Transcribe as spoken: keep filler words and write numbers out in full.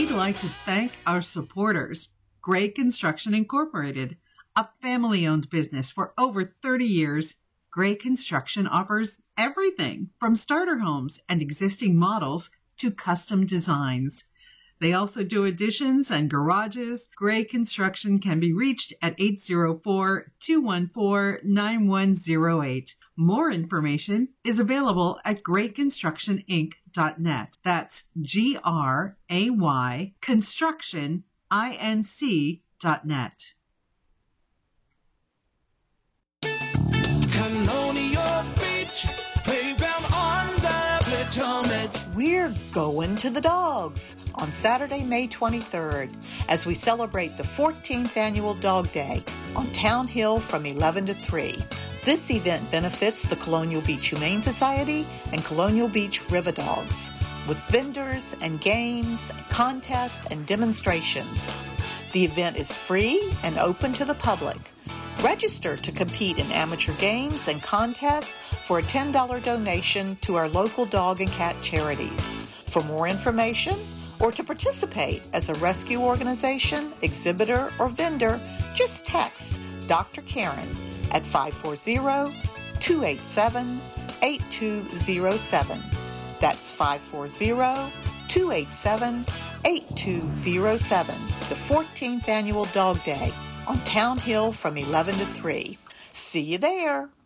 we'd like to thank our supporters, Gray Construction Incorporated, a family-owned business for over thirty years. Gray Construction offers everything from starter homes and existing models to custom designs. They also do additions and garages. Gray Construction can be reached at eight zero four, two one four, nine one zero eight. More information is available at gray construction inc dot net. That's G R A Y construction inc dot net. Colonial Beach, playground on the Potomac. We're going to the Dogs on Saturday, May twenty-third, as we celebrate the fourteenth Annual Dog Day on Town Hill from eleven to three. This event benefits the Colonial Beach Humane Society and Colonial Beach River Dogs, with vendors and games, contests, and demonstrations. The event is free and open to the public. Register to compete in amateur games and contests for a ten dollars donation to our local dog and cat charities. For more information or to participate as a rescue organization, exhibitor, or vendor, just text Doctor Karen at five four zero, two eight seven, eight two zero seven. That's five four zero, two eight seven, eight two zero seven. The fourteenth Annual Dog Day on Town Hill from eleven to three. See you there.